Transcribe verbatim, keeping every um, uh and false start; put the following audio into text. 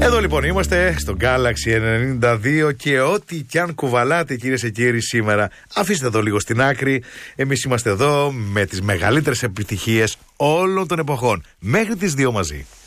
Εδώ λοιπόν είμαστε στο Galaxy ενενήντα δύο και ό,τι κι αν κουβαλάτε, κυρίες και κύριοι, σήμερα, αφήστε το λίγο στην άκρη. Εμείς είμαστε εδώ με τις μεγαλύτερες επιτυχίες όλων των εποχών. Μέχρι τις δύο μαζί.